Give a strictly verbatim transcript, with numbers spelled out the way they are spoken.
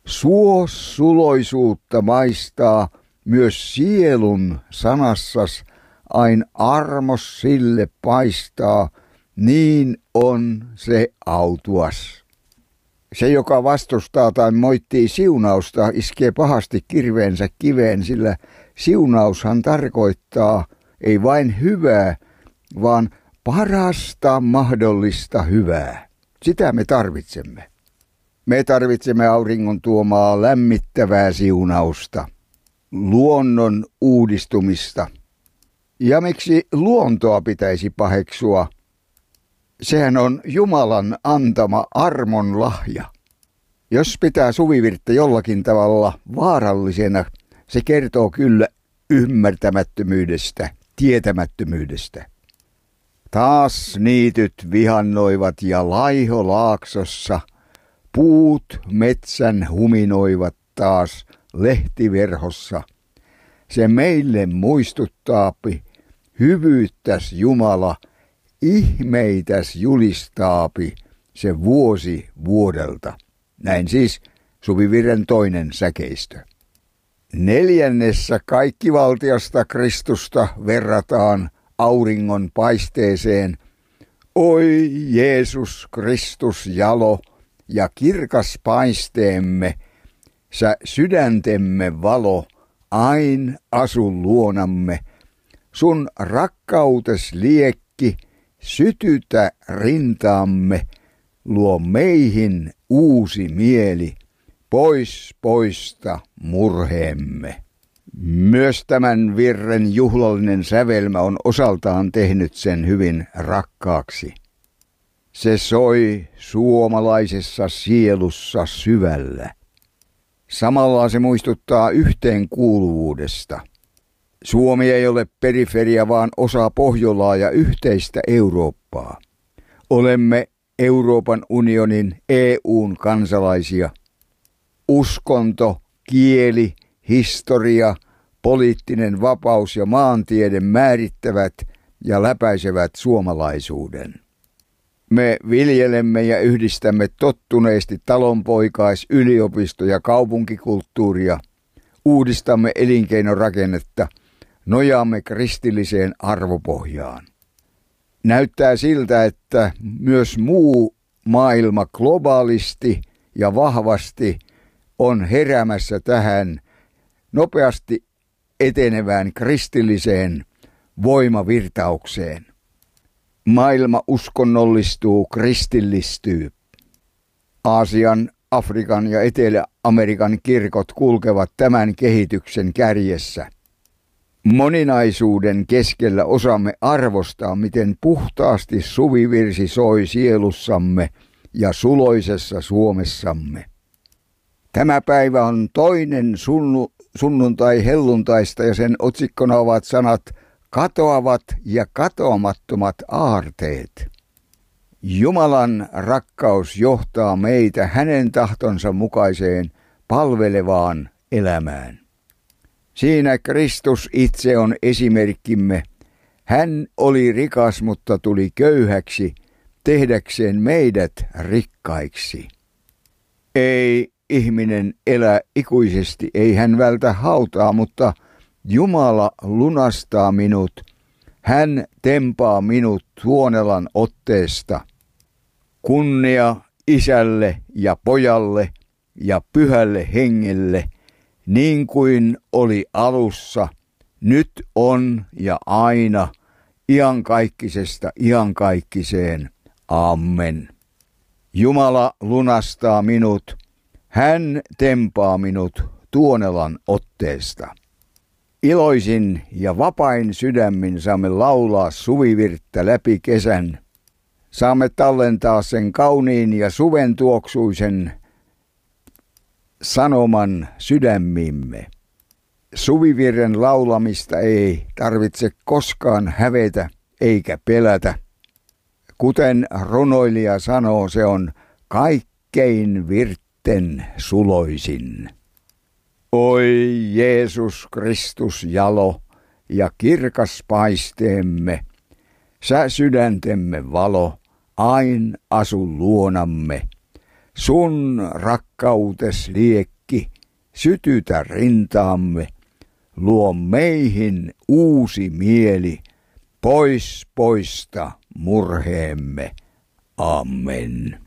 Suosuloisuutta maistaa myös sielun sanassas, ain armos sille paistaa, niin on se autuas. Se, joka vastustaa tai moittii siunausta, iskee pahasti kirveensä kiveen, sillä siunaushan tarkoittaa ei vain hyvää, vaan parasta mahdollista hyvää. Sitä me tarvitsemme. Me tarvitsemme auringon tuomaa lämmittävää siunausta, luonnon uudistumista. Ja miksi luontoa pitäisi paheksua? Sehän on Jumalan antama armon lahja. Jos pitää suvivirttä jollakin tavalla vaarallisena, se kertoo kyllä ymmärtämättömyydestä, tietämättömyydestä. Taas niityt vihannoivat ja laiho laaksossa, puut metsän huminoivat taas lehtiverhossa. Se meille muistuttaapi, hyvyyttäs Jumala, ihmeitäs julistaapi se vuosi vuodelta. Näin siis suvivirren toinen säkeistö. Neljännessä kaikkivaltiasta Kristusta verrataan auringon paisteeseen. Oi Jeesus Kristus jalo ja kirkas paisteemme, sä sydäntemme valo, ain asu luonamme. Sun rakkautes liekki, sytytä rintaamme, luo meihin uusi mieli, pois poista murheemme. Myös tämän virren juhlallinen sävelmä on osaltaan tehnyt sen hyvin rakkaaksi. Se soi suomalaisessa sielussa syvällä. Samalla se muistuttaa yhteenkuuluvuudesta. Suomi ei ole periferia, vaan osa Pohjolaa ja yhteistä Eurooppaa. Olemme Euroopan unionin E U:n kansalaisia. Uskonto, kieli, historia, poliittinen vapaus ja maantiede määrittävät ja läpäisevät suomalaisuuden. Me viljelemme ja yhdistämme tottuneesti talonpoikais-, yliopisto- ja kaupunkikulttuuria, uudistamme elinkeinorakennetta, nojaamme kristilliseen arvopohjaan. Näyttää siltä, että myös muu maailma globaalisti ja vahvasti on heräämässä tähän nopeasti etenevään kristilliseen voimavirtaukseen. Maailma uskonnollistuu, kristillistyy. Aasian, Afrikan ja Etelä-Amerikan kirkot kulkevat tämän kehityksen kärjessä. Moninaisuuden keskellä osaamme arvostaa, miten puhtaasti suvivirsi soi sielussamme ja suloisessa Suomessamme. Tämä päivä on toinen sunnu, sunnuntai helluntaista ja sen otsikkona ovat sanat katoavat ja katoamattomat aarteet. Jumalan rakkaus johtaa meitä hänen tahtonsa mukaiseen palvelevaan elämään. Siinä Kristus itse on esimerkkimme. Hän oli rikas, mutta tuli köyhäksi, tehdäkseen meidät rikkaiksi. Ei ihminen elä ikuisesti, ei hän vältä hautaa, mutta Jumala lunastaa minut. Hän tempaa minut tuonelan otteesta. Kunnia Isälle ja Pojalle ja Pyhälle Hengelle, niin kuin oli alussa, nyt on ja aina, iankaikkisesta iankaikkiseen. Amen. Jumala lunastaa minut. Hän tempaa minut tuonelan otteesta. Iloisin ja vapain sydämin saamme laulaa suvivirttä läpi kesän. Saamme tallentaa sen kauniin ja suven tuoksuisen sanoman sydämimme. Suvivirren laulamista ei tarvitse koskaan hävetä eikä pelätä. Kuten runoilija sanoo, se on kaikkein virtten suloisin. Oi Jeesus Kristus jalo ja kirkas paisteemme, sä sydäntemme valo, ain asu luonamme. Sun rakkautes liekki kaikki, sytytä rintaamme, luo meihin uusi mieli, pois poista murheemme. Amen.